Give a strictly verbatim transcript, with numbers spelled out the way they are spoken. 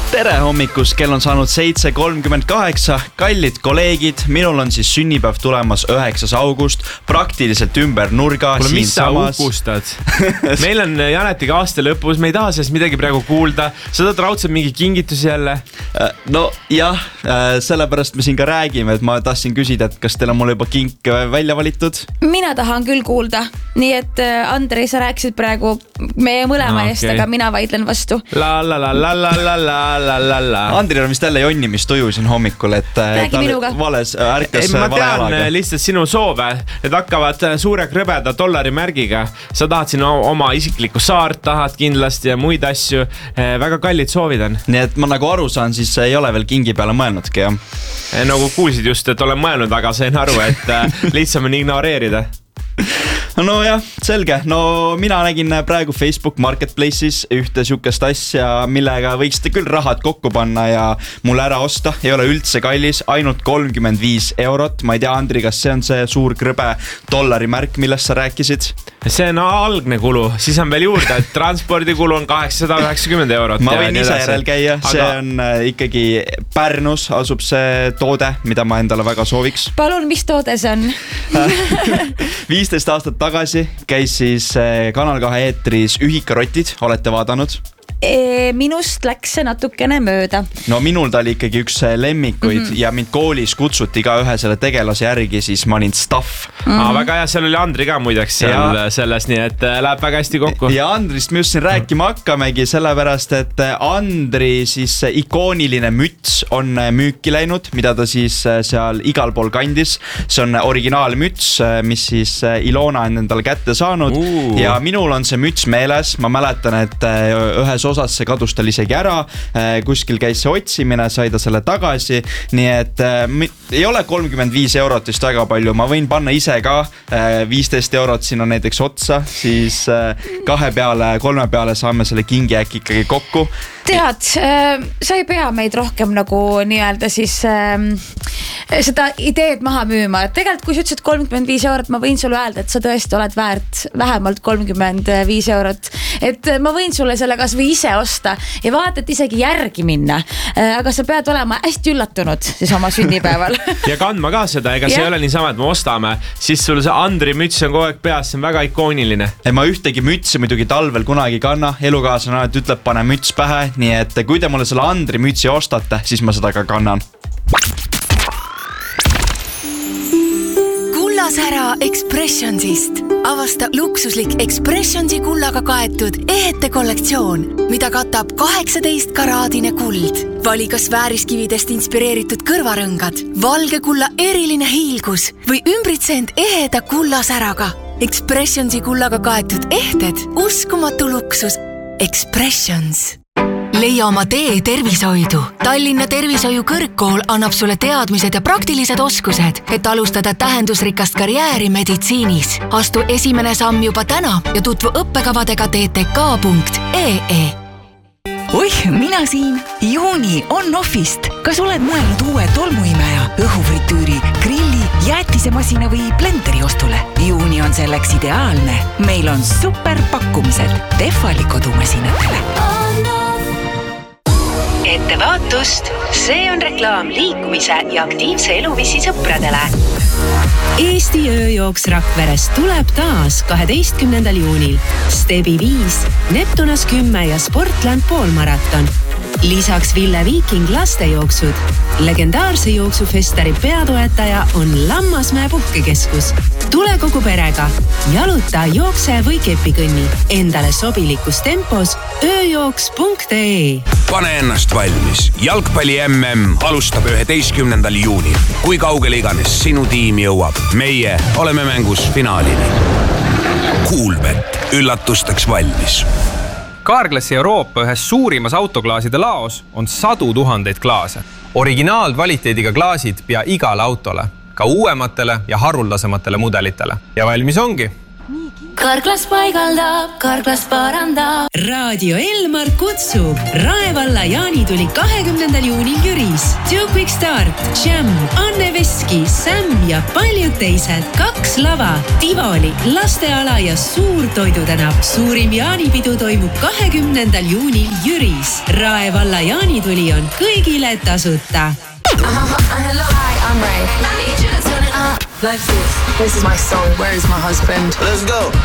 Tere hommikust, kell on saanud seitse kolmkümmend kaheksa. Kallid kolleegid, minul on siis sünnipäev tulemas üheksas august, praktiliselt ümber nurga. Kuule, mis sa uhkustad? Meil on Janetiga aasta lõpus, me ei taha sellest midagi praegu kuulda. Sa tahad raudselt mingi kingitusi jälle? No jah, sellepärast me siin ka räägime, et ma tahtsin küsida, et kas teil on mulle juba kink välja valitud? Mina tahan küll kuulda, nii et Andrei, sa rääkisid praegu meie mõlema no, eest, okay. Aga mina vaidlen vastu. La la la la la la la la la la. Andril on vist jälle jonnimistuju siin hommikul, et räägi minuga. Vales, ärkas ei, ma vale tean alaga. Lihtsalt sinu soove, et hakkavad suure krõbeda dollari märgiga. Sa tahad siin oma isiklikku saart, tahad kindlasti ja muid asju. Väga kallid soovid on. Nii et ma nagu aru saan, siis ei ole veel kingi peale mõelnudki, jah? Nagu kuulsid just, et olen mõelnud, aga sain aru, et lihtsam on ignoreerida. No jah, selge. No mina nägin praegu Facebook Marketplace'is ühte sükest asja, millega võiksite küll rahad kokku panna ja mulle ära osta. Ei ole üldse kallis, ainult kolmkümmend viis eurot. Ma ei tea, Andri, kas see on see suur krõbe dollari märk, millest sa rääkisid? See on algne kulu, siis on veel juurde, et transpordikulu on kaheksasada üheksakümmend eurot. Ma võin ise järel käia, see aga... on ikkagi Pärnus asub see toode, mida ma endale väga sooviks. Palun, mis toode see on? viisteist aastat tagasi käis siis Kanal kahe eetris Ühikarotid, olete vaadanud? E, minust läks see natukene mööda. No minul ta oli ikkagi üks lemmikuid mm -hmm. ja mind koolis kutsuti ka ühe selle tegelase järgi, siis ma olin Staff. Mm -hmm. Aa, väga hea, seal oli Andri ka muideks seal ja... selles, nii et läheb väga hästi kokku. Ja Andrist me just siin rääkima hakkamegi, sellepärast, et Andri siis ikooniline müts on müüki läinud, mida ta siis seal igal pool kandis. See on originaalmüts, mis siis Ilona on endale kätte saanud uh. ja minul on see müts meeles. Ma mäletan, et ühes osas see kadus tal isegi ära, kuskil käis see otsimine, sai ta selle tagasi, nii et äh, ei ole kolmkümmend viis eurot vist väga palju, ma võin panna ise ka äh, viisteist eurot siin on näiteks otsa, siis äh, kahe peale, kolme peale saame selle kingi äkki ikkagi kokku. Tead, äh, sa ei pea meid rohkem nagu nii-öelda siis äh, seda ideed maha müüma, et tegelikult kui sa ütlesid kolmkümmend viis eurot, ma võin sulle öelda, et sa tõesti oled väärt vähemalt kolmkümmend viis eurot, et ma võin sulle selle kas või ise osta ja vaata, et isegi järgi minna, aga sa pead olema hästi üllatunud siis oma sünnipäeval. Ja kandma ka seda, ega see ei ole niisama, et me ostame, siis sul see Andri müts on kogu aeg peas, see on väga ikooniline. Ma ühtegi mütsi muidugi talvel kunagi kanna, elukaaslane alati ütleb, pane müts pähe, nii et kui te mulle selle Andri mütsi ostate, siis ma seda ka kannan. Kullasära Expressionsist. Avasta luksuslik Expressionsi kullaga kaetud ehete kollektsioon, mida katab kaheksateist karaadine kuld. Vali kas vääriskividest inspireeritud kõrvarõngad, valge kulla eriline hiilgus või ümbritseend eheda kullasäraga. Expressionsi kullaga kaetud ehted, uskumatu luksus. Expressions. Leia oma tee tervishoidu. Tallinna tervishoiu kõrgkool annab sulle teadmised ja praktilised oskused, et alustada tähendusrikast karjääri meditsiinis. Astu esimene samm juba täna ja tutvu õppekavadega t t k punkt e e. Oih, mina siin. Juuni on Offist. Kas oled mõelnud uue tolmuimeja, õhufritüüri, grilli, jäätisemasina või blenderi ostule? Juuni on selleks ideaalne. Meil on super pakkumised Tehvali kodumasinatele. Ettevaatust, see on reklaam liikumise ja aktiivse eluviisi sõpradele. Eesti ööjooks Rakveres tuleb taas kaheteistkümnendal juunil. Stebi viis, Neptunas kümme ja Sportland poolmaraton. Lisaks Ville Viiking lastejooksud. Legendaarse jooksufestari peatoetaja on Lammasmäe puhkekeskus. Tule kogu perega. Jaluta, jookse või kepikõnni. Endale sobilikus tempos ööjooks punkt e. Pane ennast valmis. Jalgpalli M M alustab üheteistkümnendal juunil. Kui kaugele iganes sinu tiim jõuab, meie oleme mängus finaalini. Kuulbet, üllatusteks valmis. Carglassi Euroopa ühes suurimas autoklaaside laos on sadu tuhandeid klaase. Originaalkvaliteediga klaasid pea igale autole, ka uuematele ja haruldasematele mudelitele. Ja valmis ongi. Karklas paigaldab, Karklas parandab. Raadio Elmar kutsub Raevalla jaanituli kahekümnendal juunil Jüris. Two Quick Start, Jam, Anne Veski, Sam ja paljud teised. Kaks lava, Tivoli, lasteala ja suur toidutänav. Suurim jaanipidu toimub kahekümnendal juunil Jüris. Raevalla jaanituli on kõigile tasuta. Hello, hi, I'm Ray. I need you to turn it up like this. This is my song, Where is my husband? Let's go.